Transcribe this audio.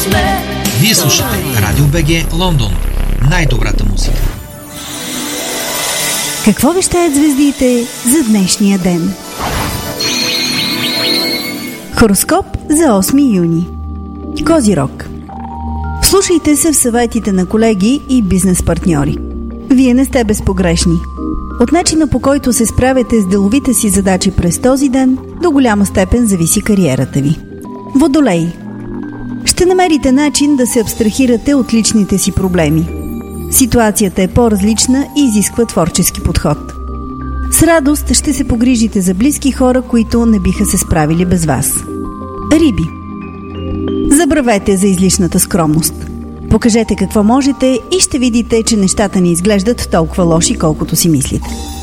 сме. Вие слушате Радио БГ Лондон. Най-добрата музика. Какво вещаят звездите за днешния ден? Хороскоп за 8 юни. Козирог. Вслушайте се в съветите на колеги и бизнес партньори. Вие не сте безпогрешни. От начина, по който се справяте с деловите си задачи през този ден, до голяма степен зависи кариерата ви. Водолей. Ще намерите начин да се абстрахирате от личните си проблеми. Ситуацията е по-различна и изисква творчески подход. С радост ще се погрижите за близки хора, които не биха се справили без вас. Риби. Забравете за излишната скромност. Покажете какво можете и ще видите, че нещата не изглеждат толкова лоши, колкото си мислите.